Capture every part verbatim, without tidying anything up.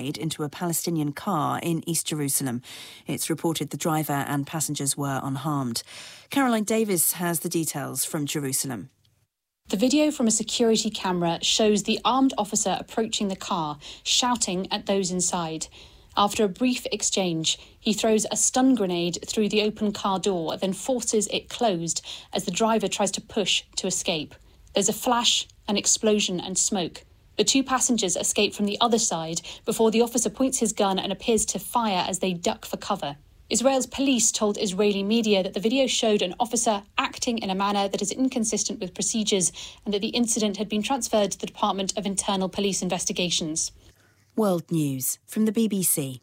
grenade into a Palestinian car in East Jerusalem. It's reported the driver and passengers were unharmed. Caroline Davis has the details from Jerusalem. The video from a security camera shows the armed officer approaching the car, shouting at those inside. After a brief exchange, he throws a stun grenade through the open car door, then forces it closed as the driver tries to push to escape. There's a flash, an explosion and smoke. The two passengers escape from the other side before the officer points his gun and appears to fire as they duck for cover. Israel's police told Israeli media that the video showed an officer acting in a manner that is inconsistent with procedures and that the incident had been transferred to the Department of Internal Police Investigations. World News from the B B C.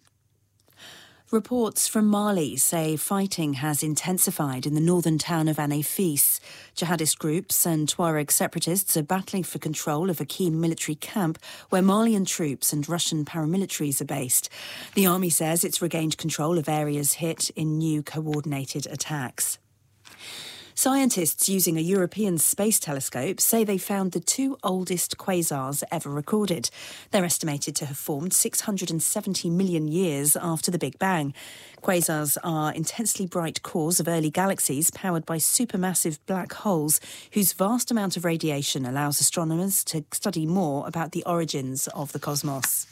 Reports from Mali say fighting has intensified in the northern town of Anafis. Jihadist groups and Tuareg separatists are battling for control of a key military camp where Malian troops and Russian paramilitaries are based. The army says it's regained control of areas hit in new coordinated attacks. Scientists using a European space telescope say they found the two oldest quasars ever recorded. They're estimated to have formed six hundred seventy million years after the Big Bang. Quasars are intensely bright cores of early galaxies powered by supermassive black holes whose vast amount of radiation allows astronomers to study more about the origins of the cosmos.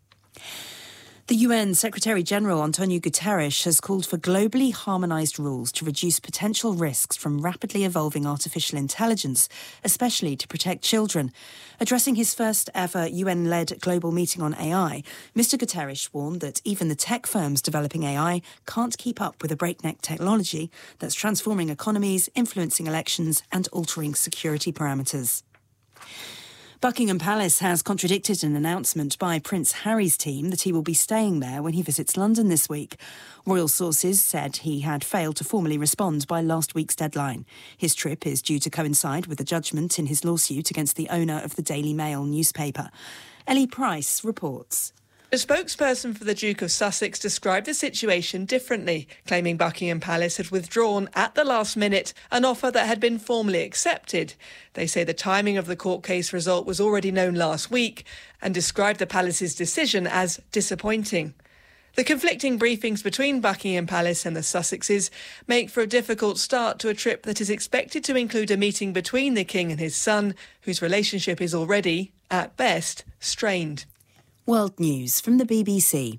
The U N Secretary-General Antonio Guterres has called for globally harmonised rules to reduce potential risks from rapidly evolving artificial intelligence, especially to protect children. Addressing his first ever U N-led global meeting on A I, Mister Guterres warned that even the tech firms developing A I can't keep up with a breakneck technology that's transforming economies, influencing elections and altering security parameters. Buckingham Palace has contradicted an announcement by Prince Harry's team that he will be staying there when he visits London this week. Royal sources said he had failed to formally respond by last week's deadline. His trip is due to coincide with a judgment in his lawsuit against the owner of the Daily Mail newspaper. Ellie Price reports. A spokesperson for the Duke of Sussex described the situation differently, claiming Buckingham Palace had withdrawn at the last minute an offer that had been formally accepted. They say the timing of the court case result was already known last week and described the palace's decision as disappointing. The conflicting briefings between Buckingham Palace and the Sussexes make for a difficult start to a trip that is expected to include a meeting between the King and his son, whose relationship is already, at best, strained. World News from the B B C.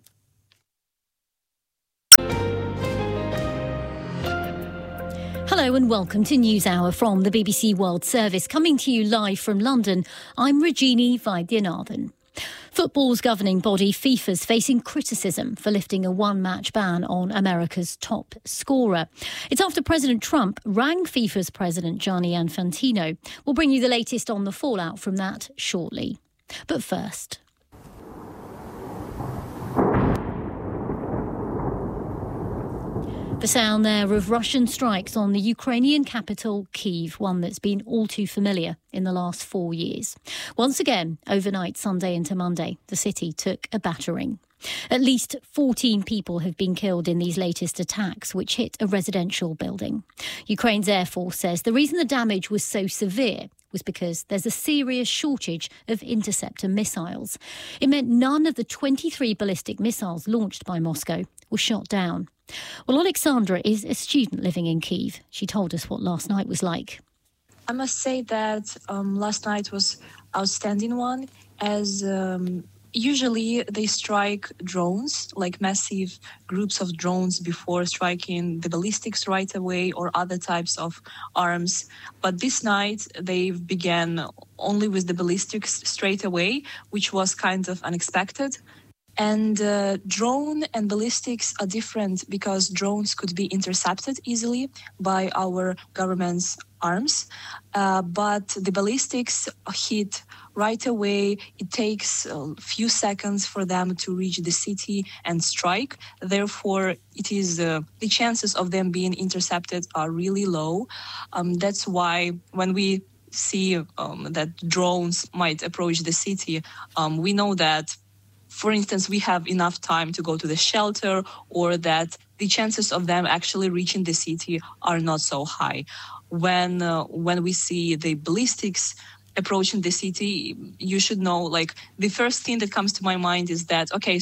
Hello and welcome to NewsHour from the B B C World Service. Coming to you live from London, I'm Regini Vaidyanathan. Football's governing body, FIFA's facing criticism for lifting a one-match ban on America's top scorer. It's after President Trump rang FIFA's president, Gianni Infantino. We'll bring you the latest on the fallout from that shortly. But first... The sound there of Russian strikes on the Ukrainian capital, Kyiv, one that's been all too familiar in the last four years. Once again, overnight Sunday into Monday, the city took a battering. At least fourteen people have been killed in these latest attacks, which hit a residential building. Ukraine's Air Force says the reason the damage was so severe was because there's a serious shortage of interceptor missiles. It meant none of the twenty-three ballistic missiles launched by Moscow were shot down. Well, Alexandra is a student living in Kyiv. She told us what last night was like. I must say that um, last night was outstanding one, as um, usually they strike drones, like massive groups of drones before striking the ballistics right away or other types of arms. But this night they began only with the ballistics straight away, which was kind of unexpected. And uh, drone and ballistics are different because drones could be intercepted easily by our government's arms. Uh, but the ballistics hit right away. It takes a few seconds for them to reach the city and strike. Therefore, it is uh, the chances of them being intercepted are really low. Um, that's why when we see um, that drones might approach the city, um, we know that, for instance, we have enough time to go to the shelter, or that the chances of them actually reaching the city are not so high. When uh, when we see the ballistics approaching the city, you should know, like, the first thing that comes to my mind is that, okay,